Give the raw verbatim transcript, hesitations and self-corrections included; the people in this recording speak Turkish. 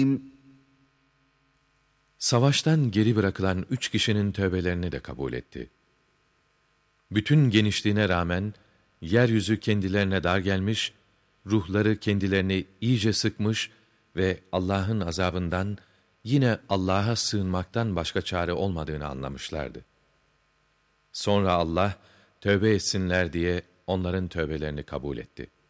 Savaştan geri bırakılan üç kişinin tövbelerini de kabul etti. Bütün genişliğine rağmen, yeryüzü kendilerine dar gelmiş, ruhları kendilerini iyice sıkmış ve Allah'ın azabından, yine Allah'a sığınmaktan başka çare olmadığını anlamışlardı. Sonra Allah, tövbe etsinler diye onların tövbelerini kabul etti.